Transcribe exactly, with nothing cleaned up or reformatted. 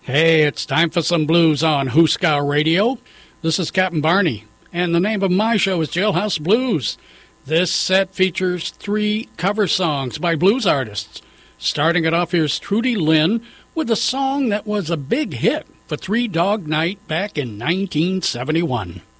Hey, it's time for some blues on Huska Radio. This is Captain Barney, and the name of my show is Jailhouse Blues. This set features three cover songs by blues artists. Starting it off, here's Trudy Lynn with a song that was a big hit for Three Dog Night back in nineteen seventy-one.